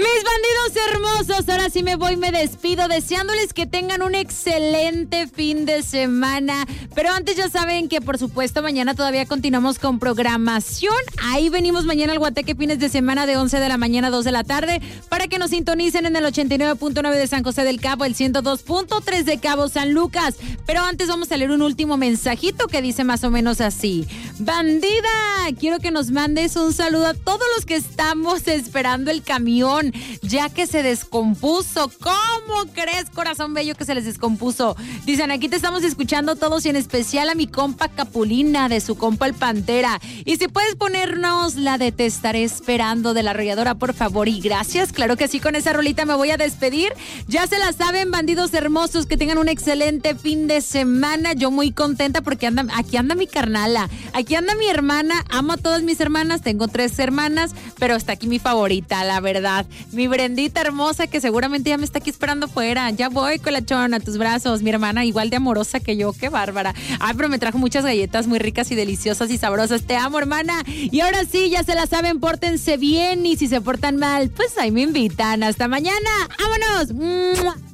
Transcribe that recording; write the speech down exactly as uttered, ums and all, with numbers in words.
Mis bandidos hermosos, ahora sí me voy, me despido, deseándoles que tengan un excelente fin de semana. Pero antes ya saben que, por supuesto, mañana todavía continuamos con programación. Ahí venimos mañana al Guateque fines de semana de once de la mañana a dos de la tarde para que nos sintonicen en el ochenta y nueve punto nueve de San José del Cabo, el ciento dos punto tres de Cabo San Lucas. Pero antes vamos a leer un último mensajito que dice más o menos así. Bandida, quiero que nos mandes un saludo a todos los que estamos esperando el camión, ya que se descompuso. ¿Cómo crees, corazón bello, que se les descompuso? Dicen, aquí te estamos escuchando todos y en especial a mi compa Capulina, de su compa el Pantera. Y si puedes ponernos la de Te estaré esperando de La Arrolladora, por favor, y gracias. Claro que sí, con esa rolita me voy a despedir. Ya se la saben, bandidos hermosos, que tengan un excelente fin de semana. Yo muy contenta porque anda, aquí anda mi carnala, aquí anda mi hermana. Amo a todas mis hermanas, tengo tres hermanas, pero está aquí mi favorita, la verdad. Mi Brendita hermosa, que seguramente ya me está aquí esperando afuera. Ya voy, colachón, a tus brazos. Mi hermana igual de amorosa que yo, qué bárbara. Ay, pero me trajo muchas galletas muy ricas y deliciosas y sabrosas. Te amo, hermana. Y ahora sí, ya se la saben, pórtense bien y si se portan mal, pues ahí me invitan. Hasta mañana. ¡Vámonos! ¡Mua!